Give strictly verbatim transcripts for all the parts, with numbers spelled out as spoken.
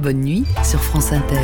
bonne nuit sur France Inter.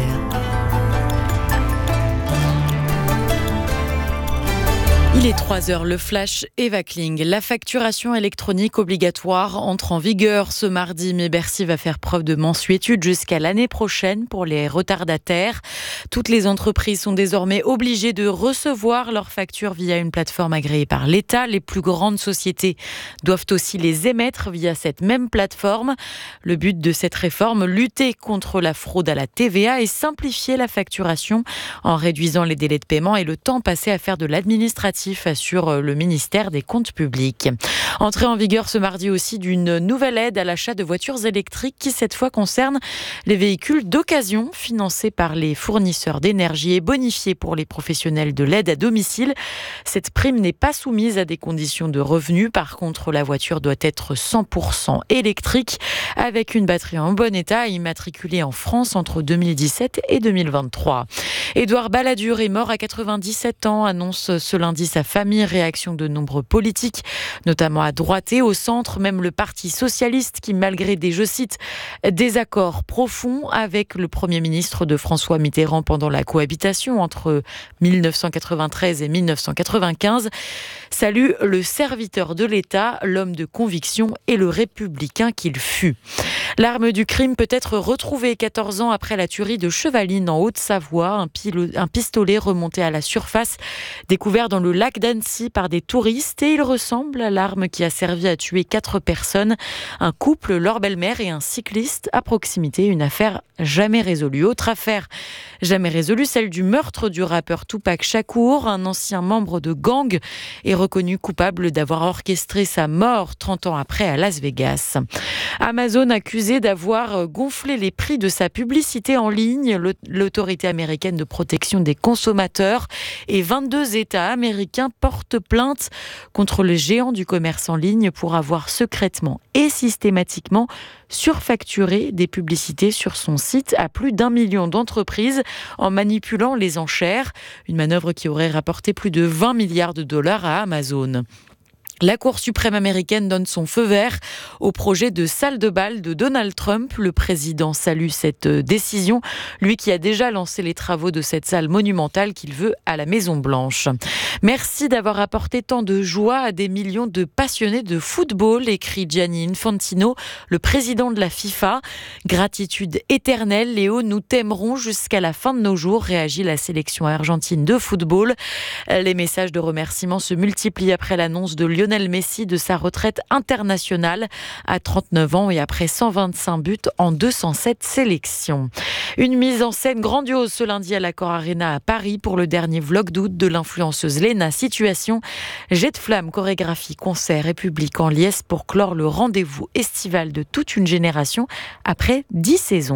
Il est trois heures, le flash Eva Kling. La facturation électronique obligatoire entre en vigueur ce mardi, mais Bercy va faire preuve de mansuétude jusqu'à l'année prochaine pour les retardataires. Toutes les entreprises sont désormais obligées de recevoir leurs factures via une plateforme agréée par l'État. Les plus grandes sociétés doivent aussi les émettre via cette même plateforme. Le but de cette réforme, lutter contre la fraude à la T V A et simplifier la facturation en réduisant les délais de paiement et le temps passé à faire de l'administratif, assure le ministère des Comptes publics. Entrée en vigueur ce mardi aussi d'une nouvelle aide à l'achat de voitures électriques qui cette fois concerne les véhicules d'occasion financés par les fournisseurs d'énergie et bonifiés pour les professionnels de l'aide à domicile. Cette prime n'est pas soumise à des conditions de revenus. Par contre, la voiture doit être cent pour cent électrique avec une batterie en bon état et immatriculée en France entre deux mille dix-sept et deux mille vingt-trois. Édouard Balladur est mort à quatre-vingt-dix-sept ans, annonce ce lundi sa famille. Réaction de nombreux politiques, notamment à droite et au centre, même le Parti socialiste qui, malgré des, je cite, désaccords profonds avec le Premier ministre de François Mitterrand pendant la cohabitation entre mille neuf cent quatre-vingt-treize et mille neuf cent quatre-vingt-quinze, salue le serviteur de l'État, l'homme de conviction et le républicain qu'il fut. L'arme du crime peut être retrouvée quatorze ans après la tuerie de Chevaline en Haute-Savoie. Un, pilo- un pistolet remonté à la surface, découvert dans le lac d'Annecy par des touristes, et il ressemble à l'arme qui a servi à tuer quatre personnes, un couple, leur belle-mère et un cycliste à proximité. Une affaire jamais résolue. Autre affaire jamais résolue, celle du meurtre du rappeur Tupac Shakur. Un ancien membre de gang est reconnu coupable d'avoir orchestré sa mort trente ans après à Las Vegas. Amazon accusé d'avoir gonflé les prix de sa publicité en ligne. L'autorité américaine de protection des consommateurs et vingt-deux États américains portent plainte contre le géant du commerce en ligne pour avoir secrètement et systématiquement surfacturé des publicités sur son site à plus d'un million d'entreprises en manipulant les enchères. Une manœuvre qui aurait rapporté plus de vingt milliards de dollars à Amazon. La Cour suprême américaine donne son feu vert au projet de salle de bal de Donald Trump. Le président salue cette décision, lui qui a déjà lancé les travaux de cette salle monumentale qu'il veut à la Maison-Blanche. Merci d'avoir apporté tant de joie à des millions de passionnés de football, écrit Gianni Infantino, le président de la FIFA. Gratitude éternelle, Léo, nous t'aimerons jusqu'à la fin de nos jours, réagit la sélection argentine de football. Les messages de remerciements se multiplient après l'annonce de Lionel Messi de sa retraite internationale à trente-neuf ans et après cent vingt-cinq buts en deux cent sept sélections. Une mise en scène grandiose ce lundi à l'Accor Arena à Paris pour le dernier vlog d'août de l'influenceuse Léna Situation. Jet de flamme, chorégraphie, concert et public en liesse pour clore le rendez-vous estival de toute une génération après dix saisons.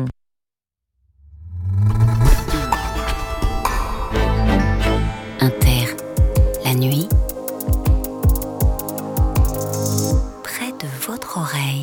Inter, la nuit, votre oreille.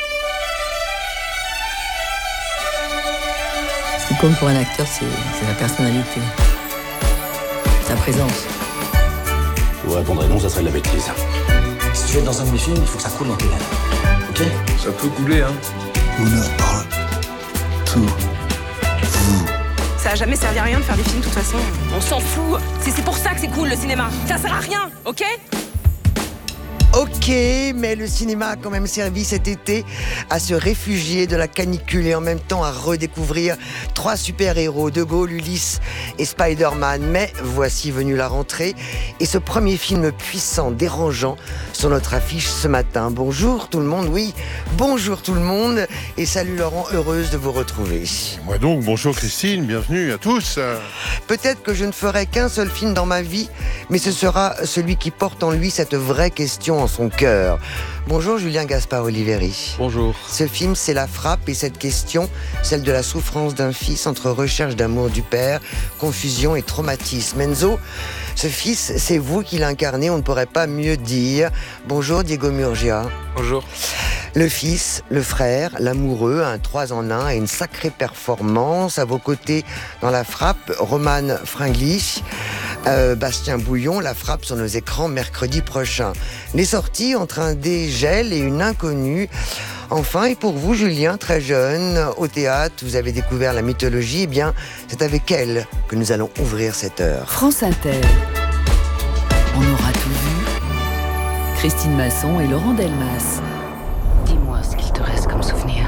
Ce qui compte pour un acteur, c'est, c'est la personnalité, sa présence. Je vous répondrai non, ça serait de la bêtise. Si tu veux être dans un de mes films, il faut que ça coule dans tes veines. Ok ? Ça peut couler, hein. On en parle tout. Vous. Ça a jamais servi à rien de faire des films de toute façon. On s'en fout. C'est, c'est pour ça que c'est cool le cinéma. Ça sert à rien, ok ? Ok, mais le cinéma a quand même servi cet été à se réfugier de la canicule et en même temps à redécouvrir trois super-héros, De Gaulle, Ulysse et Spider-Man. Mais voici venue la rentrée et ce premier film puissant, dérangeant sur notre affiche ce matin. Bonjour tout le monde, oui, bonjour tout le monde et salut Laurent, heureuse de vous retrouver. Moi donc, bonjour Christine, bienvenue à tous. Peut-être que je ne ferai qu'un seul film dans ma vie, mais ce sera celui qui porte en lui cette vraie question en son cœur. Bonjour Julien Gaspard-Oliveri. Bonjour. Ce film, c'est La Frappe et cette question, celle de la souffrance d'un fils entre recherche d'amour du père, confusion et traumatisme. Enzo, ce fils, c'est vous qui l'incarnez, on ne pourrait pas mieux dire. Bonjour Diego Murgia. Bonjour. Le fils, le frère, l'amoureux, un trois en un et une sacrée performance. À vos côtés, dans La Frappe, Roman Fringlich, euh, Bastien Bouillon, La Frappe sur nos écrans mercredi prochain. Les sorties entre un dégel et une inconnue Enfin, et pour vous, Julien, très jeune, au théâtre, vous avez découvert la mythologie. Eh bien, c'est avec elle que nous allons ouvrir cette heure. France Inter. On aura tout vu. Christine Masson et Laurent Delmas. Dis-moi ce qu'il te reste comme souvenir.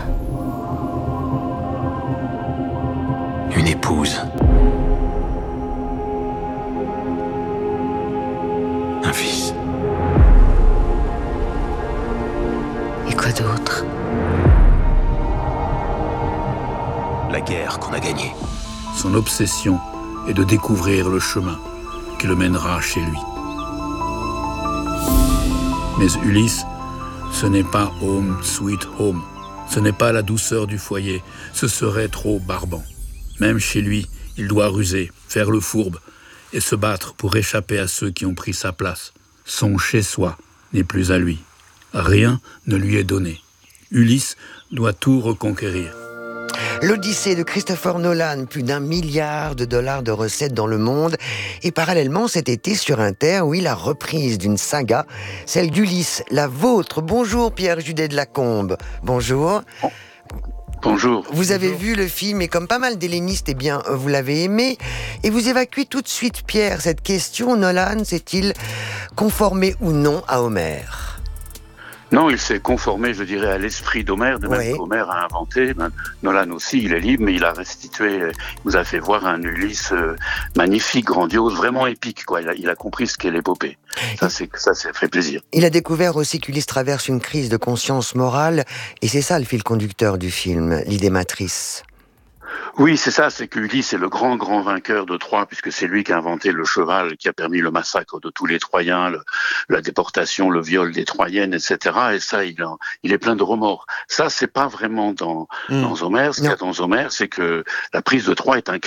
Une épouse. Un fils. Et quoi d'autre? La guerre qu'on a gagnée. Son obsession est de découvrir le chemin qui le mènera chez lui. Mais Ulysse, ce n'est pas home sweet home. Ce n'est pas la douceur du foyer. Ce serait trop barbant. Même chez lui, il doit ruser, faire le fourbe et se battre pour échapper à ceux qui ont pris sa place. Son chez-soi n'est plus à lui. Rien ne lui est donné. Ulysse doit tout reconquérir. L'Odyssée de Christopher Nolan, plus d'un milliard de dollars de recettes dans le monde. Et parallèlement, cet été sur Inter, oui, la reprise d'une saga, celle d'Ulysse, la vôtre. Bonjour Pierre Judet de Lacombe. Bonjour. Bonjour. Vous avez Bonjour. vu le film et comme pas mal d'hellénistes, eh bien, vous l'avez aimé. Et vous évacuez tout de suite, Pierre, cette question. Nolan s'est-il conformé ou non à Homère ? Non, il s'est conformé, je dirais, à l'esprit d'Homère, de même Oui. qu'Homère a inventé. Ben, Nolan aussi, il est libre, mais il a restitué, il nous a fait voir un Ulysse euh, magnifique, grandiose, vraiment épique, quoi. Il a, il a compris ce qu'est l'épopée. Ça, c'est, ça, ça fait plaisir. Il a découvert aussi qu'Ulysse traverse une crise de conscience morale, et c'est ça le fil conducteur du film, l'idée matrice. Oui, c'est ça, c'est qu'Ulysse est le grand, grand vainqueur de Troie, puisque c'est lui qui a inventé le cheval, qui a permis le massacre de tous les Troyens, le, la déportation, le viol des Troyennes, et cetera. Et ça, il, en, il est plein de remords. Ça, c'est pas vraiment dans, mmh. dans Homère. Ce qu'il y a dans Homère, c'est que la prise de Troie est un